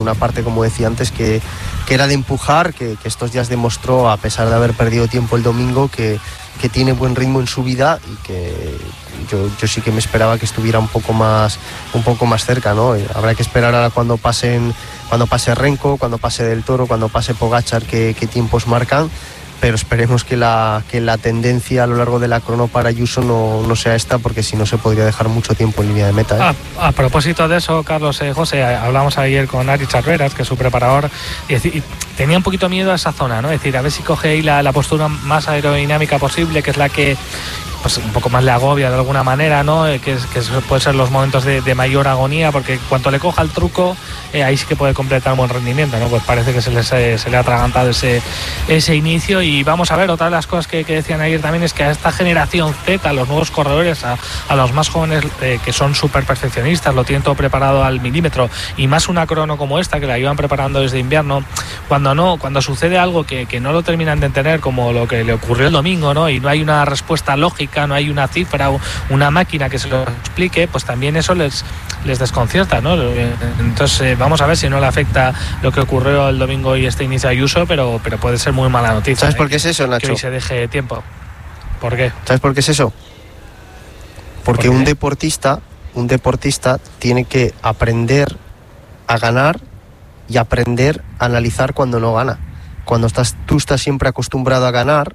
una parte, como decía antes, que era de empujar, que estos días demostró, a pesar de haber perdido tiempo el domingo, que tiene buen ritmo en su vida y que yo sí que me esperaba que estuviera un poco más cerca, ¿no? Habrá que esperar ahora cuando pase Renko, cuando pase Del Toro, cuando pase Pogačar, qué tiempos marcan, pero esperemos que la tendencia a lo largo de la crono para Ayuso no sea esta, porque si no se podría dejar mucho tiempo en línea de meta, ¿eh? A propósito de eso, Carlos, José, hablamos ayer con Ari Charveras, que es su preparador, y tenía un poquito miedo a esa zona, ¿no? Es decir, a ver si coge ahí la postura más aerodinámica posible, que es la que pues un poco más le agobia de alguna manera, ¿no? Que puede ser los momentos de mayor agonía, porque cuando le coja el truco, ahí sí que puede completar un buen rendimiento, ¿no? Pues parece que se le ha atragantado ese inicio. Y vamos a ver, otra de las cosas que decían ayer también es que a esta generación Z, a los nuevos corredores, a los más jóvenes, que son súper perfeccionistas, lo tienen todo preparado al milímetro, y más una crono como esta, que la iban preparando desde invierno, cuando sucede algo que no lo terminan de entender, como lo que le ocurrió el domingo, ¿no? Y no hay una respuesta lógica, no hay una cifra o una máquina que se lo explique, pues también eso les desconcierta, ¿no? Entonces vamos a ver si no le afecta lo que ocurrió el domingo y este inicio a Ayuso, pero puede ser muy mala noticia. ¿Sabes por qué es eso, Nacho? Que hoy se deje tiempo. ¿Por qué? ¿Sabes por qué es eso? Porque un deportista tiene que aprender a ganar y aprender a analizar cuando no gana. Cuando tú estás siempre acostumbrado a ganar,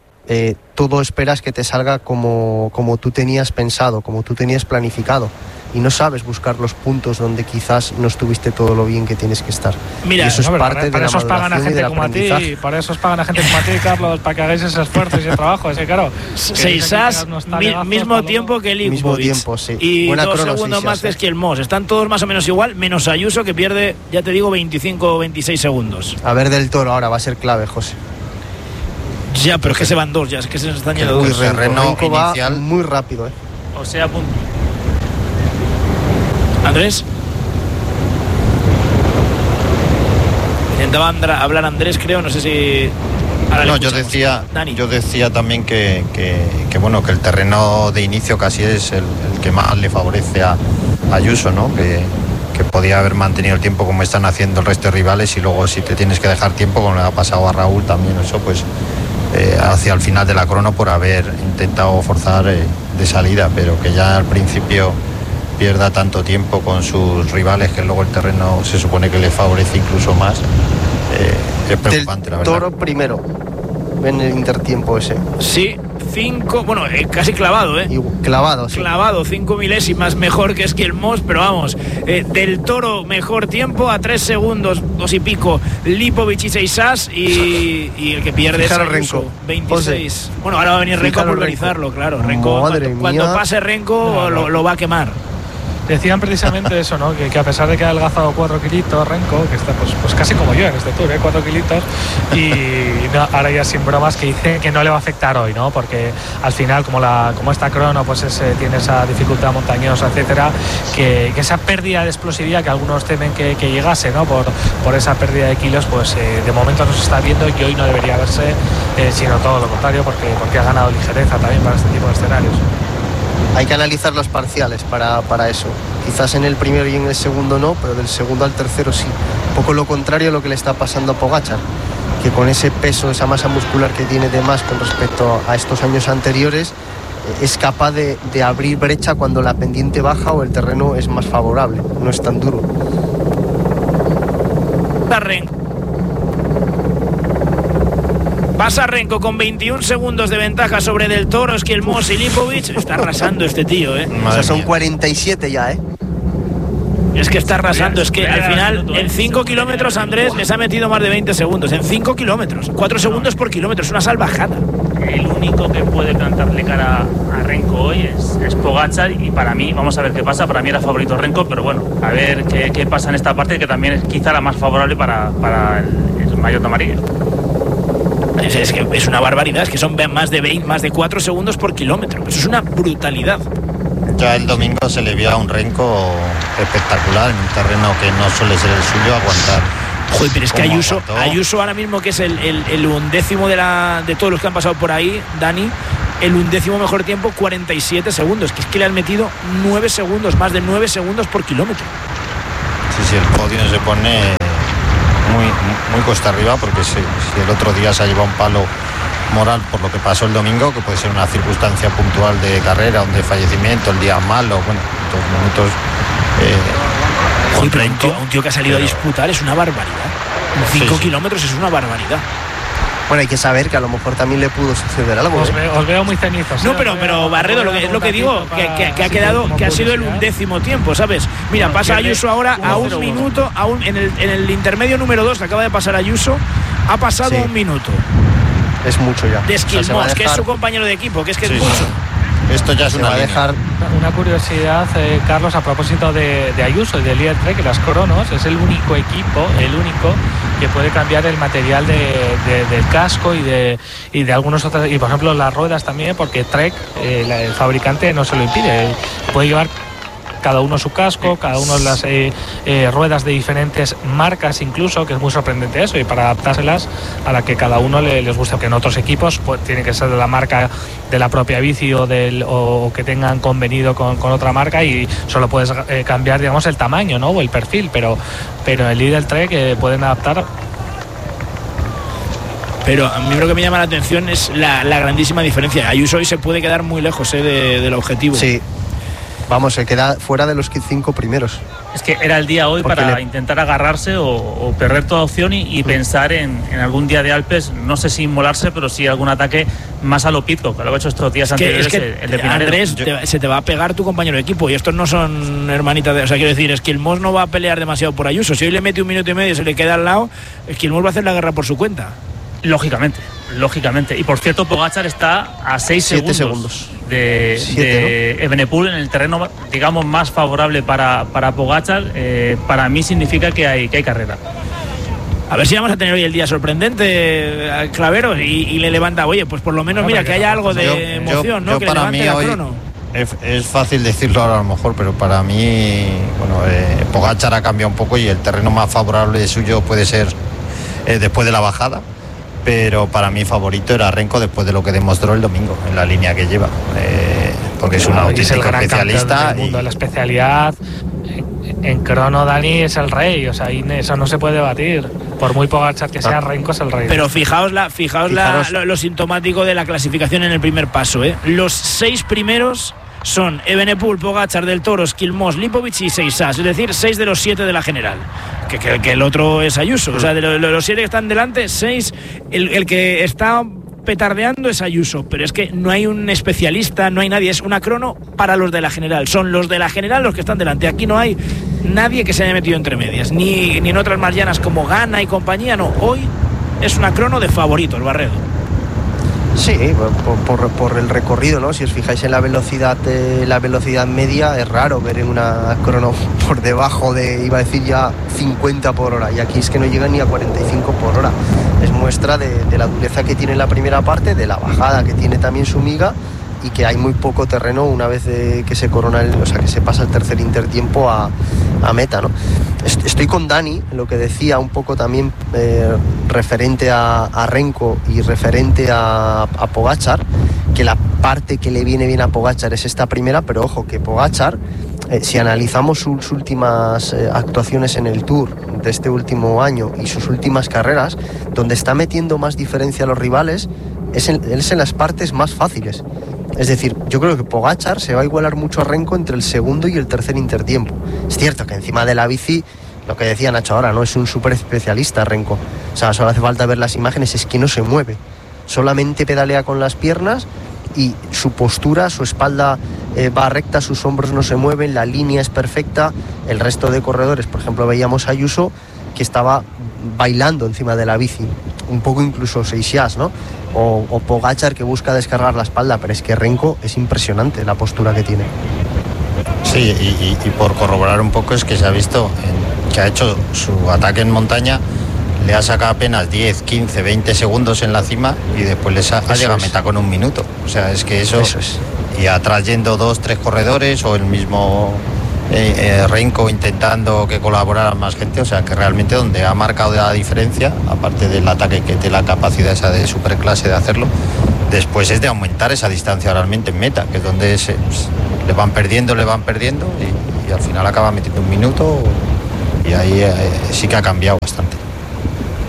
todo esperas que te salga como tú tenías pensado, como tú tenías planificado, y no sabes buscar los puntos donde quizás no estuviste todo lo bien que tienes que estar. Mira, y eso es parte para de eso la os pagan a maduración gente y del como a ti, aprendizaje. para eso os pagan a gente como a ti, Carlos, para que hagáis ese esfuerzo y ese trabajo, ese claro. Seisas, mismo tiempo que el Lipovic, sí. Y Buena 2 crono, segundos más Seisas, que el Moss. Están todos más o menos igual, menos Ayuso, que pierde, ya te digo, 25 o 26 segundos. A ver, Del Toro ahora va a ser clave, José. Ya, pero es que se van dos, ya es que se nos están yendo dos. Renko va muy rápido, ¿eh? O sea, Andrés. Intentaba hablar Andrés, creo, no sé si... No, yo decía también que bueno, que el terreno de inicio casi es el que más le favorece a Ayuso, ¿no? Que podía haber mantenido el tiempo como están haciendo el resto de rivales, y luego si te tienes que dejar tiempo, como le ha pasado a Raúl también, eso pues hacia el final de la crono por haber intentado forzar de salida, pero que ya al principio pierda tanto tiempo con sus rivales, que luego el terreno se supone que le favorece incluso más, es preocupante, la verdad. Toro primero en el intertiempo ese. Sí, 5, bueno, casi clavado, Clavado, sí. Clavado, 5 milésimas mejor que Esquiel Moss, pero vamos, Del Toro mejor tiempo a 3 segundos, 2 y pico, Lipovic y Seisas, y el que pierde es Renko, 26. José. Bueno, ahora va a venir Renko a pulverizarlo, claro. Renko, cuando pase Renko lo va a quemar. Decían precisamente eso, ¿no? Que a pesar de que ha adelgazado 4 kilitos Renko, que está pues casi como yo en este Tour, 4 kilitos, y no, ahora ya sin bromas, que dice que no le va a afectar hoy, ¿no? Porque al final, como esta crono pues tiene esa dificultad montañosa, etcétera, que esa pérdida de explosividad que algunos temen que llegase, ¿no? Por esa pérdida de kilos, pues de momento no se está viendo, y hoy no debería verse, sino todo lo contrario, porque ha ganado ligereza también para este tipo de escenarios. Hay que analizar los parciales para eso. Quizás en el primero y en el segundo no, pero del segundo al tercero sí. Un poco lo contrario a lo que le está pasando a Pogačar, que con ese peso, esa masa muscular que tiene de más con respecto a estos años anteriores, es capaz de abrir brecha cuando la pendiente baja o el terreno es más favorable, no es tan duro. Pasa Renko con 21 segundos de ventaja sobre Del Toro, Esquiel Moss y Lipovic. Está arrasando este tío, O sea, son 47 ya, Es que está arrasando, es que al final en 5 kilómetros Andrés les ha metido más de 20 segundos, en 5 kilómetros, 4 segundos por kilómetro, es una salvajada. El único que puede plantarle cara a Renko hoy es Pogačar, y para mí, vamos a ver qué pasa, para mí era favorito Renko, pero bueno, a ver qué pasa en esta parte, que también es quizá la más favorable para el maillot amarillo. Es que es una barbaridad, es que son más de 4 segundos por kilómetro, eso es una brutalidad. Ya el domingo se le vio a un Renko espectacular en un terreno que no suele ser el suyo, aguantar. Joder, pero es que Ayuso ahora mismo, que es el undécimo de todos los que han pasado por ahí, Dani, el undécimo mejor tiempo, 47 segundos, que es que le han metido 9 segundos, más de 9 segundos por kilómetro. Sí, el podio se pone muy cuesta arriba, porque si el otro día se ha llevado un palo moral por lo que pasó el domingo, que puede ser una circunstancia puntual de carrera, un de fallecimiento, el día malo, bueno, 2 minutos. Un tío que ha salido a disputar es una barbaridad. 5 kilómetros es una barbaridad. Bueno, hay que saber que a lo mejor también le pudo suceder algo. Os veo muy cenizos. No, pero Barredo, lo que digo, que ha quedado, que ha sido el 11º tiempo, ¿sabes? Mira, pasa Ayuso ahora a 1 minuto, en el intermedio número 2, que acaba de pasar Ayuso, ha pasado 1 minuto. Es mucho ya. De Esquilmos, que es su compañero de equipo, que es mucho. Esto ya es una dejar. Una curiosidad, Carlos, a propósito de Ayuso y del líder Trek, las Cronos es el único que puede cambiar el material del casco y de algunos otros, y por ejemplo las ruedas también, porque Trek, el fabricante, no se lo impide, puede llevar cada uno su casco, cada uno las ruedas de diferentes marcas incluso, que es muy sorprendente eso, y para adaptárselas a la que cada uno les guste, que en otros equipos pues tiene que ser de la marca de la propia bici o que tengan convenido con otra marca, y solo puedes cambiar, digamos, el tamaño, ¿no?, o el perfil, pero el Lidl Trek pueden adaptar. Pero a mí lo que me llama la atención es la grandísima diferencia. Ayuso hoy se puede quedar muy lejos del objetivo. Sí. Vamos, se queda fuera de los 5 primeros. Es que era el día hoy para intentar agarrarse o perder toda opción y pensar en algún día de Alpes, no sé si inmolarse, pero sí algún ataque más a lo Pitcock, que lo ha hecho estos días anteriores. Es que el de Andrés, se te va a pegar tu compañero de equipo, y estos no son hermanitas o sea, quiero decir, Esquilmos no va a pelear demasiado por Ayuso. Si hoy le mete 1 minuto y medio y se le queda al lado, Esquilmos va a hacer la guerra por su cuenta. Lógicamente. Y por cierto, Pogačar está a 6 segundos de Evenepoel en el terreno, digamos, más favorable para Pogačar. Para mí significa que hay carrera. A ver si vamos a tener hoy el día sorprendente, Clavero, y le levanta, oye, pues por lo menos mira que haya algo de emoción, ¿no? Yo que para mí hoy es fácil decirlo ahora a lo mejor, pero para mí, Pogačar ha cambiado un poco y el terreno más favorable suyo puede ser después de la bajada. Pero para mí favorito era Renko después de lo que demostró el domingo en la línea que lleva, porque es un auténtico especialista del mundo de la especialidad. En crono, Dani es el rey, o sea, eso no se puede debatir. Por muy Pogačar que sea, Renko es el rey. Pero fijaos lo sintomático de la clasificación en el primer paso, ¿eh? Los 6 primeros son Evenepoel, Pogačar, Del Toro, Esquilmos, Lipovic y Seixas, es decir, 6 de los 7 de la general. Que el otro es Ayuso, o sea, de los 7 que están delante, 6, el que está petardeando es Ayuso, pero es que no hay un especialista, no hay nadie, es una crono para los de la general, son los de la general los que están delante. Aquí no hay nadie que se haya metido entre medias, ni en otras más llanas como Ghana y compañía, no, hoy es una crono de favoritos, Barredo. Sí, por el recorrido, ¿no? Si os fijáis en la velocidad media, es raro ver en una crono por debajo de, iba a decir ya 50 por hora, y aquí es que no llega ni a 45 por hora. Es muestra de la dureza que tiene la primera parte, de la bajada que tiene también su miga, y que hay muy poco terreno una vez que se corona que se pasa el tercer intertiempo a meta, ¿no? Estoy con Dani en lo que decía un poco también referente a Renko y referente a Pogačar, que la parte que le viene bien a Pogačar es esta primera, pero ojo que Pogačar, si analizamos sus últimas actuaciones en el Tour de este último año y sus últimas carreras, donde está metiendo más diferencia a los rivales es en las partes más fáciles. Es decir, yo creo que Pogačar se va a igualar mucho a Renko entre el segundo y el tercer intertiempo. Es cierto que encima de la bici, lo que decía Nacho ahora, no es un súper especialista Renko. O sea, solo hace falta ver las imágenes, es que no se mueve. Solamente pedalea con las piernas y su postura, su espalda va recta, sus hombros no se mueven, la línea es perfecta. El resto de corredores, por ejemplo, veíamos a Ayuso que estaba bailando encima de la bici, un poco incluso Seixas, ¿no? O Pogačar que busca descargar la espalda, pero es que Renko es impresionante la postura que tiene. Sí, y por corroborar un poco es que se ha visto que ha hecho su ataque en montaña, le ha sacado apenas 10, 15, 20 segundos en la cima y después ha llegado a meta con 1 minuto. O sea, es que eso es. Y atrás yendo 2, 3 corredores o el mismo Renko intentando que colaborara más gente, o sea que realmente donde ha marcado la diferencia, aparte del ataque que tiene la capacidad esa de superclase de hacerlo, después es de aumentar esa distancia realmente en meta, que es donde le van perdiendo y al final acaba metiendo 1 minuto y ahí sí que ha cambiado bastante.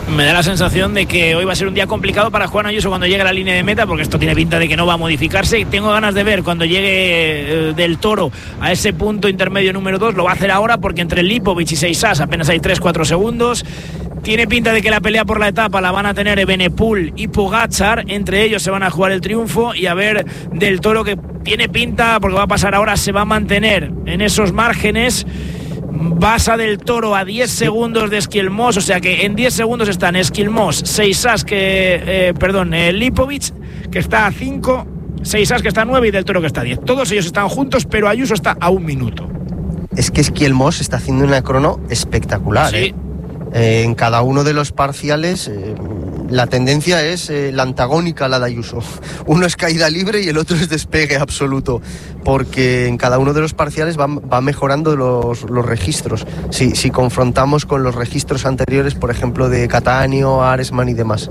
Me da la sensación de que hoy va a ser un día complicado para Juan Ayuso cuando llegue a la línea de meta, porque esto tiene pinta de que no va a modificarse, y tengo ganas de ver cuando llegue Del Toro a ese punto intermedio número 2. Lo va a hacer ahora porque entre Lipovic y Seixas apenas hay 3-4 segundos. Tiene pinta de que la pelea por la etapa la van a tener Evenepoel y Pogačar. Entre ellos se van a jugar el triunfo, y a ver Del Toro, que tiene pinta, porque va a pasar ahora, se va a mantener en esos márgenes. Basa Del Toro a 10 segundos de Esquilmos, o sea que en 10 segundos están Esquilmos, Seixas, Lipovic, que está a 5, Seixas, que está a 9, y Del Toro, que está a 10. Todos ellos están juntos, pero Ayuso está a 1 minuto. Es que Esquilmos está haciendo una crono espectacular, sí. En cada uno de los parciales la tendencia es la antagónica a la de Ayuso. Uno es caída libre y el otro es despegue absoluto, porque en cada uno de los parciales va mejorando los registros. Si confrontamos con los registros anteriores, por ejemplo, de Cattaneo, Aresman y demás.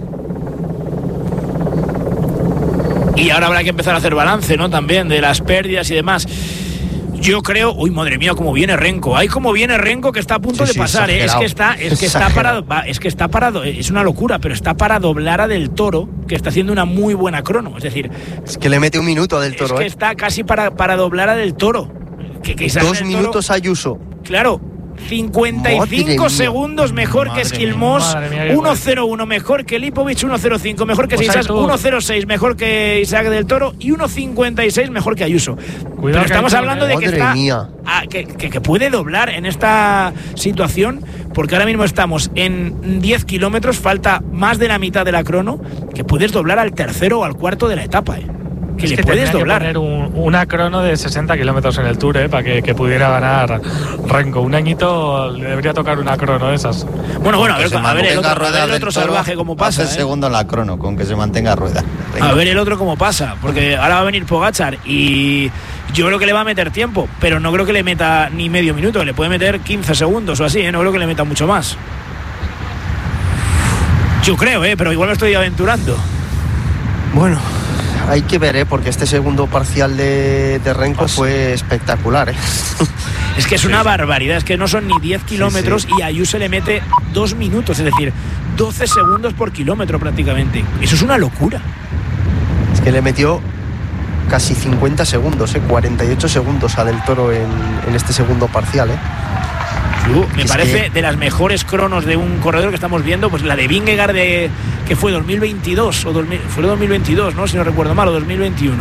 Y ahora habrá que empezar a hacer balance, ¿no? También de las pérdidas y demás. Yo creo, uy, madre mía, cómo viene Renko. Ay, cómo viene Renko, que está a punto de pasar, ¿eh? Es que está parado, es una locura, pero está para doblar a Del Toro, que está haciendo una muy buena crono. Es decir, es que le mete 1 minuto a Del Toro. Es que está casi para doblar a Del Toro. Que 2 minutos Ayuso. Claro. 55 segundos mejor que Esquilmos, 1.01 mejor que Lipovic, 1.05 mejor que Seixas, 1.06 mejor que Isaac Del Toro y 1.56 mejor que Ayuso. Pero estamos hablando de que está que puede doblar en esta situación, porque ahora mismo estamos en 10 kilómetros, falta más de la mitad de la crono, que puedes doblar al tercero o al cuarto de la etapa, que le puedes doblar. Que poner una crono de 60 kilómetros en el Tour, para que pudiera ganar Renko. Un añito le debería tocar una crono de esas. Bueno, a ver el otro salvaje cómo pasa. Hace segundo en la crono, con que se mantenga rueda. A ver el otro cómo pasa, porque ahora va a venir Pogačar y yo creo que le va a meter tiempo, pero no creo que le meta ni medio minuto, le puede meter 15 segundos o así, no creo que le meta mucho más. Yo creo, pero igual me estoy aventurando. Bueno, hay que ver, porque este segundo parcial de Renko fue espectacular, Es que es una barbaridad, es que no son ni 10 kilómetros y Ayuso le mete 2 minutos, es decir, 12 segundos por kilómetro prácticamente. Eso es una locura. Es que le metió casi 50 segundos, 48 segundos a Del Toro en este segundo parcial, Me parece de las mejores cronos de un corredor que estamos viendo, pues la de Vingegaard que fue 2022 fue 2022, ¿no? Si no recuerdo mal, o 2021.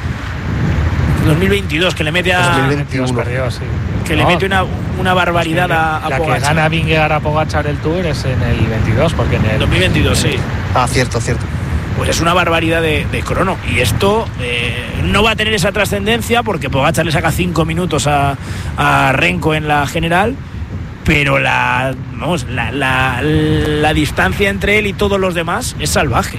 2022, que le mete a 2021 perdió, sí. Que le mete una barbaridad a la Pogačar. Que gana Vingegaard a Pogačar el Tour es en el 22, porque en el 2022, sí. Cierto. Pues es una barbaridad de crono, y esto no va a tener esa trascendencia porque Pogačar le saca 5 minutos a Renko en la general, pero la distancia entre él y todos los demás es salvaje.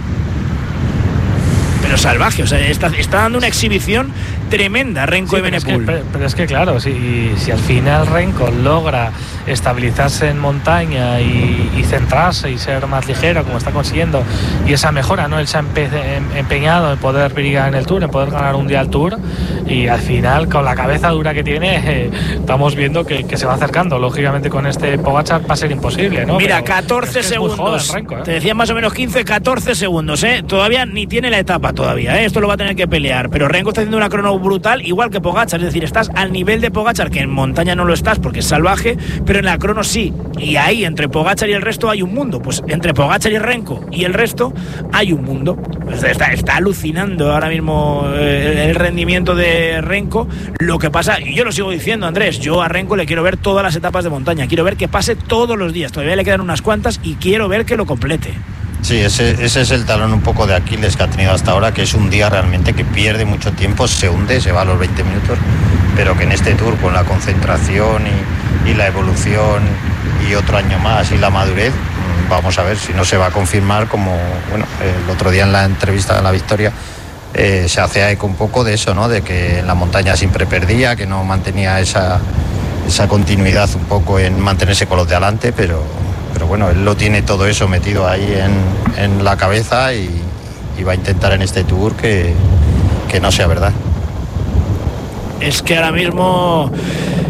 Pero salvaje, o sea, está dando una exhibición tremenda Renko Evenepoel. Pero es que claro, si al final Renko logra estabilizarse en montaña y centrarse y ser más ligero, como está consiguiendo, y esa mejora, ¿no? Él se ha empeñado en poder brillar en el Tour, en poder ganar un día al Tour, y al final, con la cabeza dura que tiene, estamos viendo que se va acercando. Lógicamente con este Pogačar va a ser imposible, ¿no? Mira, 14 segundos. Joven, Renko, Te decía más o menos 15, 14 segundos, Todavía ni tiene la etapa todavía, Esto lo va a tener que pelear, pero Renko está haciendo una crono brutal, igual que Pogačar, es decir, estás al nivel de Pogačar, que en montaña no lo estás porque es salvaje, pero en la crono sí, y ahí entre Pogačar y el resto hay un mundo. Pues entre Pogačar y Renko y el resto hay un mundo. Está alucinando ahora mismo el rendimiento de Renko. Lo que pasa, y yo lo sigo diciendo, Andrés, yo a Renko le quiero ver todas las etapas de montaña, quiero ver que pase todos los días, todavía le quedan unas cuantas y quiero ver que lo complete. Sí, ese es el talón un poco de Aquiles que ha tenido hasta ahora, que es un día realmente que pierde mucho tiempo, se hunde, se va a los 20 minutos, pero que en este Tour, con la concentración y la evolución y otro año más y la madurez, vamos a ver si no se va a confirmar, como el otro día en la entrevista en La Victoria se hace eco un poco de eso, ¿no? De que en la montaña siempre perdía, que no mantenía esa continuidad un poco en mantenerse con los de adelante, pero bueno, él lo tiene todo eso metido ahí en la cabeza y va a intentar en este Tour que no sea verdad. Es que ahora mismo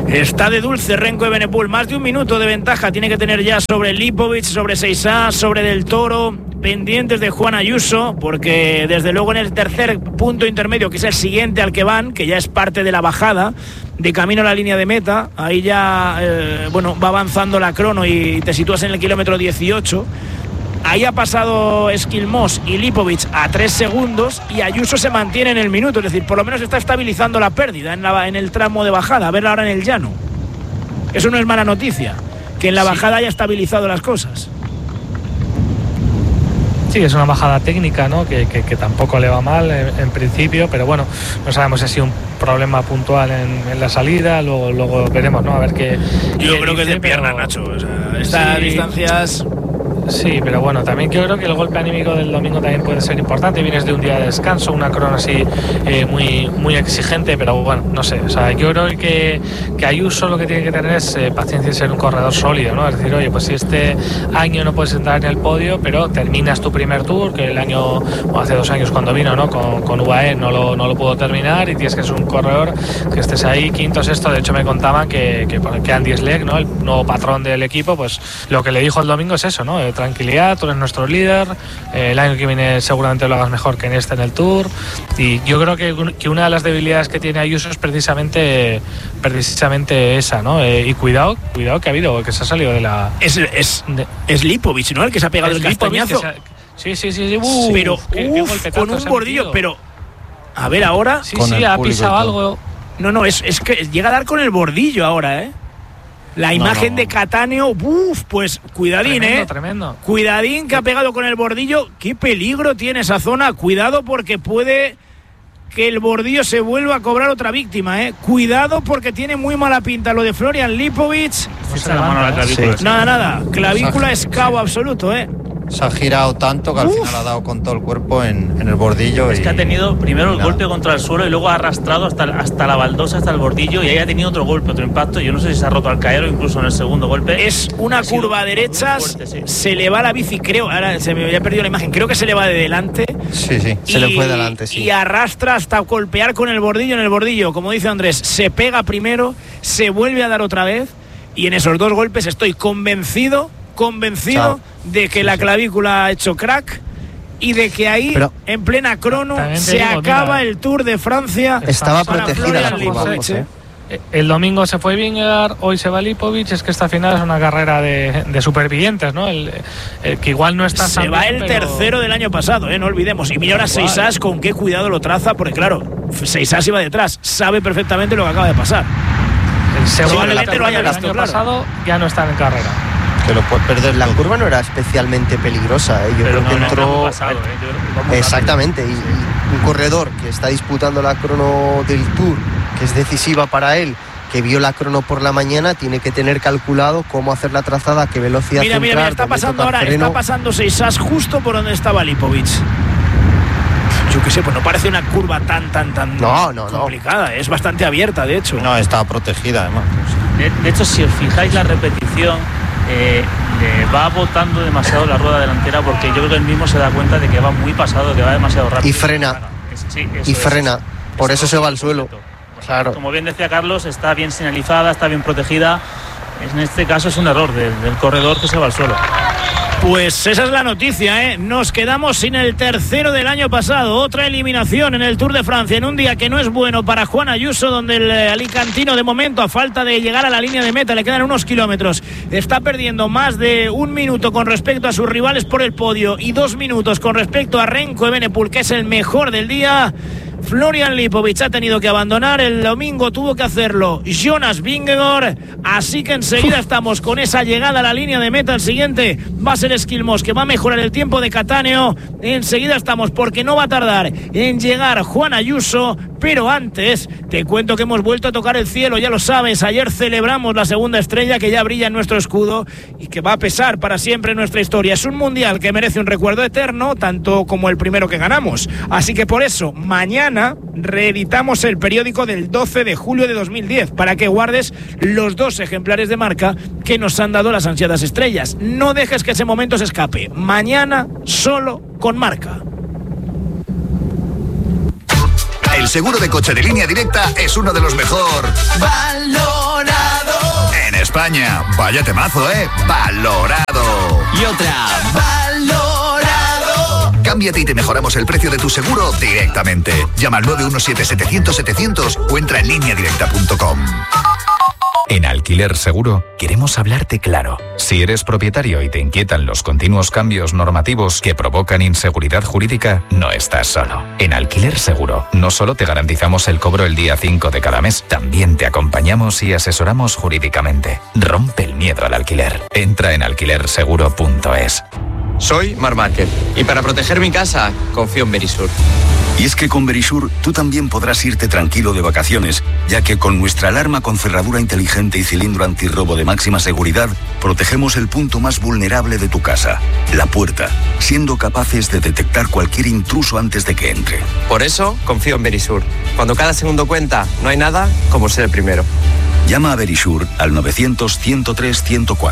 Está de dulce Renko Evenepoel, más de un minuto de ventaja tiene que tener ya sobre Lipovic, sobre Seixas, sobre Del Toro, pendientes de Juan Ayuso, porque desde luego en el tercer punto intermedio, que es el siguiente al que van, que ya es parte de la bajada, de camino a la línea de meta, ahí ya va avanzando la crono y te sitúas en el kilómetro 18. Ahí ha pasado Esquilmos y Lipovic a 3 segundos y Ayuso se mantiene en el minuto, es decir, por lo menos está estabilizando la pérdida en el tramo de bajada. A verla ahora en el llano. Eso no es mala noticia, que en la bajada haya estabilizado las cosas. Sí, es una bajada técnica, ¿no? Que tampoco le va mal en principio, pero bueno, no sabemos si ha sido un problema puntual en la salida, luego veremos, ¿no? A ver qué. Yo creo que es de pierna, Nacho. O sea, estas distancias. Sí, pero bueno, también yo creo que el golpe anímico del domingo también puede ser importante. Vienes de un día de descanso, una crono así muy exigente, pero bueno, no sé. O sea, yo creo que Ayuso lo que tiene que tener es paciencia y ser un corredor sólido, ¿no? Es decir, oye, pues si este año no puedes entrar en el podio, pero terminas tu primer tour, que el año, o hace 2 años cuando vino, ¿no? Con UAE no lo pudo terminar y tienes que ser un corredor que estés ahí, quinto, sexto. De hecho, me contaban que Andy Schleck, ¿no? El nuevo patrón del equipo, pues lo que le dijo el domingo es eso, ¿no? Tranquilidad, tú eres nuestro líder, el año que viene seguramente lo hagas mejor que en el Tour, y yo creo que una de las debilidades que tiene Ayuso es precisamente esa, ¿no? Y cuidado que ha habido, que se ha salido de la... Es Lipovic, ¿no? El que se ha pegado el castañazo. Sí. Pero con un bordillo, pero... A ver ahora... Sí, ha pisado algo. No, es que llega a dar con el bordillo ahora, ¿eh? La imagen de Cattaneo, pues cuidadín, tremendo. Cuidadín que ha pegado con el bordillo. Qué peligro tiene esa zona. Cuidado porque puede que el bordillo se vuelva a cobrar otra víctima, Cuidado porque tiene muy mala pinta lo de Florian Lipovic. Nada. Clavícula es cabo absoluto, Se ha girado tanto que al final ha dado con todo el cuerpo en el bordillo. Es que ha tenido primero el golpe contra el suelo y luego ha arrastrado hasta la baldosa, hasta el bordillo, y ahí ha tenido otro golpe, otro impacto. Yo no sé si se ha roto al caer o incluso en el segundo golpe. Es una curva a derechas, se le va la bici, creo, ahora se me había perdido la imagen, creo que se le va de delante. Sí, se le fue delante, sí. Y arrastra hasta golpear con el bordillo en el bordillo. Como dice Andrés, se pega primero, se vuelve a dar otra vez, y en esos 2 golpes estoy convencido de que la clavícula ha hecho crack y de que ahí, en plena crono, se acaba el Tour de Francia. Estaba protegida la curva. El domingo se fue Vingegaard, hoy se va Lipovic. Es que esta final es una carrera de supervivientes, ¿no? El que igual no está... Se va el tercero del año pasado, no olvidemos. Y mira ahora Seixas con qué cuidado lo traza, porque claro, Seixas iba detrás, sabe perfectamente lo que acaba de pasar. Probablemente lo haya visto, el año pasado ya no está en carrera. Que lo puede perder. La curva no era especialmente peligrosa, Yo creo que entró... Exactamente, y un corredor que está disputando la crono del Tour, que es decisiva para él, que vio la crono por la mañana, tiene que tener calculado cómo hacer la trazada, qué velocidad mira, está pasando ahora, está pasando Seixas justo por donde estaba Lipovic. Yo qué sé, pues no parece una curva tan complicada, es bastante abierta, de hecho. No, está protegida además. De hecho, si os fijáis la repetición, le va botando demasiado la rueda delantera, porque yo creo que él mismo se da cuenta de que va muy pasado, que va demasiado rápido. Y frena. Por eso se va al suelo. Claro. Como bien decía Carlos, está bien señalizada, está bien protegida. En este caso es un error del corredor que se va al suelo. Pues esa es la noticia, Nos quedamos sin el tercero del año pasado. Otra eliminación en el Tour de Francia, en un día que no es bueno para Juan Ayuso, donde el alicantino, de momento, a falta de llegar a la línea de meta, le quedan unos kilómetros, está perdiendo más de 1 minuto con respecto a sus rivales por el podio y 2 minutos con respecto a Renko Evenepoel, que es el mejor del día. Florian Lipovic ha tenido que abandonar, el domingo tuvo que hacerlo Jonas Vingegaard, así que enseguida estamos con esa llegada a la línea de meta. El siguiente va a ser Esquilmos, que va a mejorar el tiempo de Cattaneo. Enseguida estamos, porque no va a tardar en llegar Juan Ayuso, pero antes te cuento que hemos vuelto a tocar el cielo, ya lo sabes. Ayer celebramos la segunda estrella que ya brilla en nuestro escudo y que va a pesar para siempre en nuestra historia. Es un mundial que merece un recuerdo eterno, tanto como el primero que ganamos, así que por eso mañana reeditamos el periódico del 12 de julio de 2010 para que guardes los 2 ejemplares de Marca que nos han dado las ansiadas estrellas. No dejes que ese momento se escape. Mañana solo con Marca. El seguro de coche de Línea Directa es uno de los mejor valorados. España. Vaya temazo, ¿eh? Valorado. Y otra, valorado. Cámbiate y te mejoramos el precio de tu seguro directamente. Llama al 917-700-700 o entra en lineadirecta.com. En Alquiler Seguro queremos hablarte claro. Si eres propietario y te inquietan los continuos cambios normativos que provocan inseguridad jurídica, no estás solo. En Alquiler Seguro no solo te garantizamos el cobro el día 5 de cada mes, también te acompañamos y asesoramos jurídicamente. Rompe el miedo al alquiler. Entra en alquilerseguro.es. Soy Marc Márquez y para proteger mi casa confío en Verisur. Y es que con Verisur tú también podrás irte tranquilo de vacaciones, ya que con nuestra alarma con cerradura inteligente y cilindro antirrobo de máxima seguridad, protegemos el punto más vulnerable de tu casa, la puerta, siendo capaces de detectar cualquier intruso antes de que entre. Por eso confío en Verisur. Cuando cada segundo cuenta, no hay nada como ser el primero. Llama a Verisur al 900-103-104.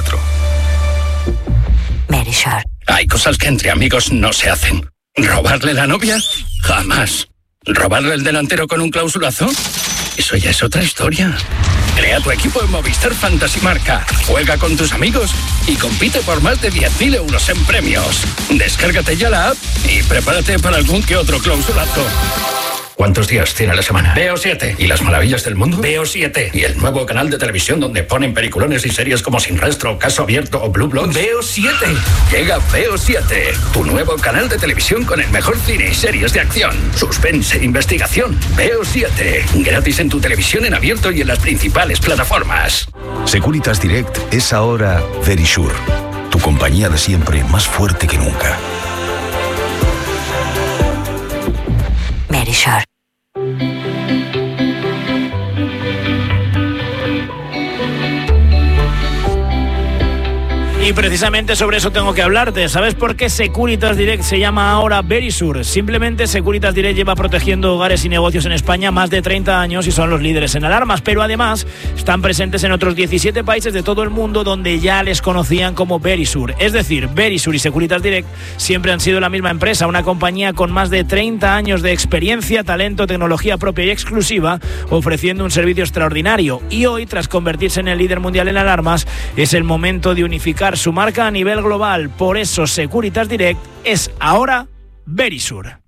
Verisur. Hay cosas que entre amigos no se hacen. ¿Robarle la novia? Jamás. ¿Robarle el delantero con un clausulazo? Eso ya es otra historia. Crea tu equipo en Movistar Fantasy Marca. Juega con tus amigos y compite por más de 10.000 euros en premios. Descárgate ya la app y prepárate para algún que otro clausulazo. ¿Cuántos días tiene la semana? Veo 7. ¿Y las maravillas del mundo? Veo 7. ¿Y el nuevo canal de televisión donde ponen peliculones y series como Sin Rastro, Caso Abierto o Blue Bloods? Veo 7. Llega Veo 7, tu nuevo canal de televisión con el mejor cine y series de acción, suspense e investigación. Veo 7. Gratis en tu televisión en abierto y en las principales plataformas. Securitas Direct es ahora Verisur, tu compañía de siempre más fuerte que nunca. Verisur. Y precisamente sobre eso tengo que hablarte. ¿Sabes por qué Securitas Direct se llama ahora Verisur? Simplemente Securitas Direct lleva protegiendo hogares y negocios en España más de 30 años y son los líderes en alarmas, pero además están presentes en otros 17 países de todo el mundo donde ya les conocían como Verisur. Es decir, Verisur y Securitas Direct siempre han sido la misma empresa, una compañía con más de 30 años de experiencia, talento, tecnología propia y exclusiva, ofreciendo un servicio extraordinario. Y hoy, tras convertirse en el líder mundial en alarmas, es el momento de unificar su marca a nivel global. Por eso Securitas Direct es ahora Verisur.